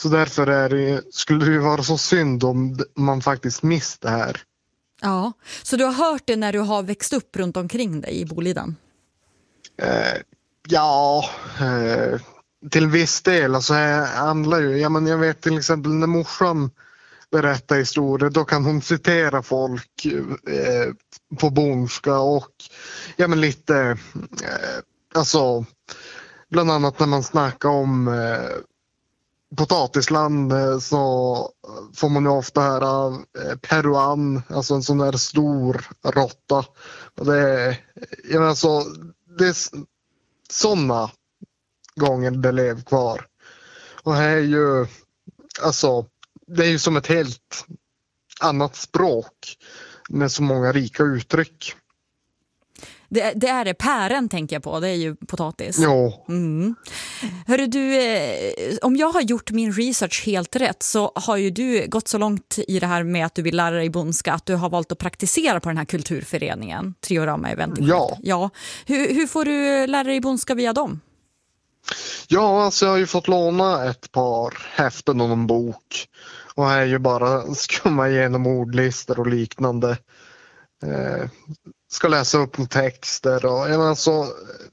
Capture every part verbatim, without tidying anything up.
Så därför är det, skulle det ju vara så synd om man faktiskt missar det här. Ja, så du har hört det när du har växt upp runt omkring dig i Boliden? Eh, ja, eh, till viss del. Alltså här handlar ju, ja, men jag vet till exempel när morsan berättar historier, då kan hon citera folk eh, på bonska och ja, men lite, eh, alltså bland annat när man snackar om eh, potatisland eh, så får man ju ofta höra eh, peruan, alltså en sån där stor råtta. Och det är, ja, men alltså, det är sådana gånger det lever kvar. Och här är ju, alltså, det är ju som ett helt annat språk med så många rika uttryck. Det, det är det, pären tänker jag på, det är ju potatis. Ja. Mm. Hörru du, eh, om jag har gjort min research helt rätt så har ju du gått så långt i det här med att du vill lära dig bonska att du har valt att praktisera på den här kulturföreningen, Triorama Event. Ja. ja. Hur, hur får du lära dig bonska via dem? Ja, alltså jag har ju fått låna ett par häften och en bok. Och här är ju bara skumma igenom ordlistor och liknande. Eh, ska läsa upp texter och jag menar så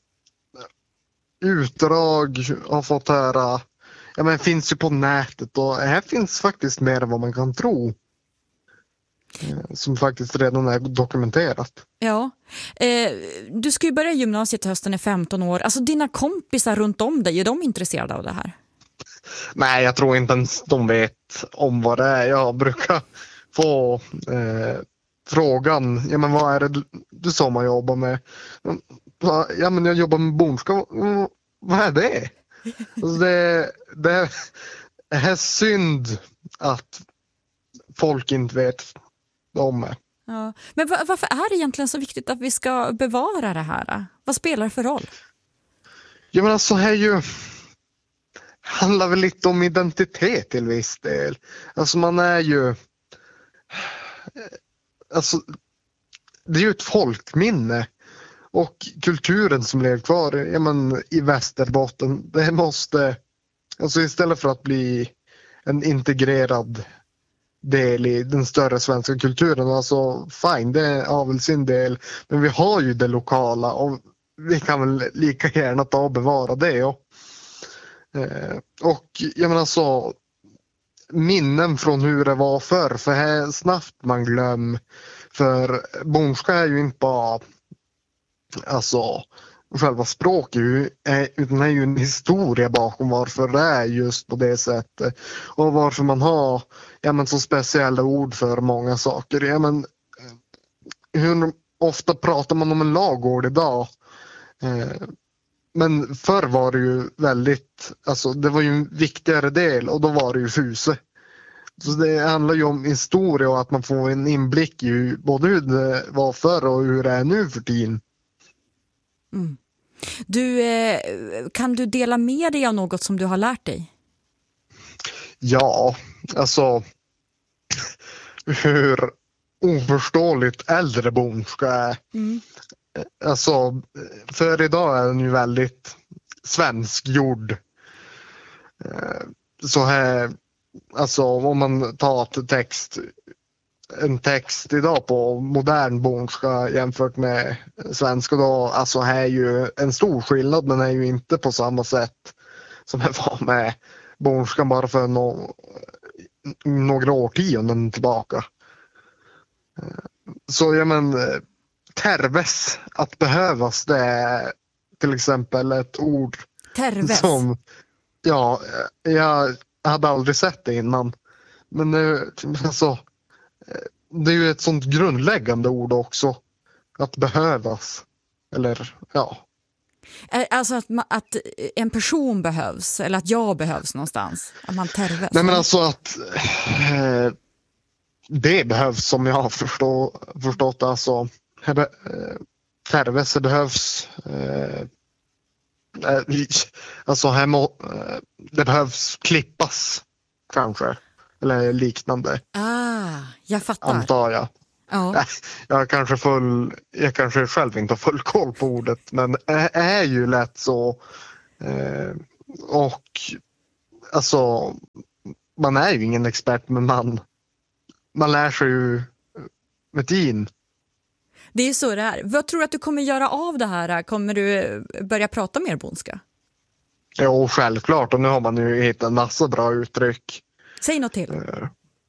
utdrag har fått höra. Ja, men finns ju på nätet och här finns faktiskt mer än vad man kan tro. Eh, som faktiskt redan är dokumenterat. Ja, eh, du ska ju börja gymnasiet hösten är femton år. Alltså dina kompisar runt om dig, är de intresserade av det här? Nej, jag tror inte ens de vet om vad det är. Jag brukar få eh, frågan, ja men vad är det du, du sa man jobbar med? Ja men jag jobbar med bonska, vad är det? Alltså det, det är synd att folk inte vet om det. Ja. Men varför är det egentligen så viktigt att vi ska bevara det här? Vad spelar det för roll? Ja men alltså här ju handlar väl lite om identitet till viss del. Alltså man är ju alltså det är ju ett folkminne och kulturen som lever kvar ja, men, i Västerbotten, det måste alltså istället för att bli en integrerad del i den större svenska kulturen, alltså fine, det har väl sin del, men vi har ju det lokala och vi kan väl lika gärna ta och bevara det. Ja. Eh, och jag menar så minnen från hur det var förr, för här snabbt man glöm, för bonska är ju inte bara alltså själva språket utan det är ju en historia bakom varför det är just på det sättet och varför man har ja, men så speciella ord för många saker. Ja, men, hur ofta pratar man om en lagård idag? Eh, men förr var det ju väldigt, alltså det var ju en viktigare del och då var det ju fuse. Så det handlar ju om historia och att man får en inblick i både hur det var förr och hur det är nu för tiden. Mm. Du, eh, kan du dela med dig av något som du har lärt dig? Ja, alltså hur oförståeligt äldrebonska är. Mm. Alltså, för idag är den ju väldigt svenskgjord. Så här, alltså om man tar text, en text idag på modern bonska jämfört med svenska då, alltså här är ju en stor skillnad, men är ju inte på samma sätt som det var med bonska bara för no, några årtionden tillbaka. Så ja men terves, att behövas, det är till exempel ett ord terves. Som ja, jag hade aldrig sett det innan, men alltså det är ju ett sånt grundläggande ord också, att behövas, eller ja. Alltså att, att en person behövs, eller att jag behövs någonstans, att man terves. Nej men alltså att eh, det behövs, som jag har förstå, förstått, alltså eh, terves behövs eh, alltså här må, eh, det behövs klippas kanske, eller liknande. Ah, jag fattar. Antar jag. Ja. Jag kanske full, jag kanske själv inte har full koll på ordet, men är, är ju lätt så eh, och alltså man är ju ingen expert, men man, man lär sig ju med tiden. Det är så det är. Vad tror du att du kommer göra av det här? Kommer du börja prata mer bondska? Ja, självklart. Och nu har man ju hittat en massa bra uttryck. Säg något till. Uh,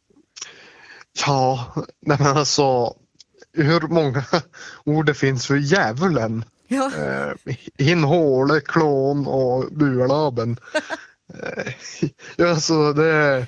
ja, nej men alltså, hur många ord det finns för djävulen. Ja. Uh, Hinhåle, klån och bualaben. uh, ja, så det...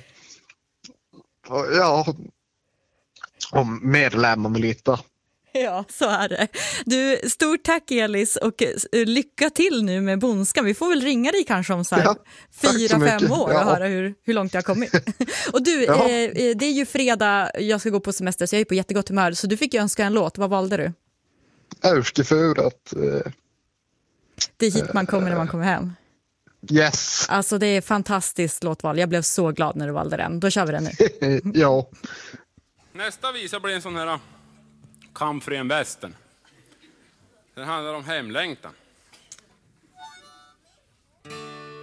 Ja, och mer lär man väl lite. Ja, så är det. Du, stort tack Elis och lycka till nu med bondskan. Vi får väl ringa dig kanske om så här ja, fyra, fem år och ja. höra hur, hur långt det har kommit. Och du, ja. eh, det är ju fredag, jag ska gå på semester så jag är på jättegott humör. Så du fick ju önska en låt, vad valde du? Örskefurat. Eh, det är hit man kommer när man kommer hem. Yes. Alltså det är fantastiskt låtval, jag blev så glad när du valde den. Då kör vi den nu. Ja. Nästa visa blir en sån här kamp för en västern. Den handlar om hemlängtan.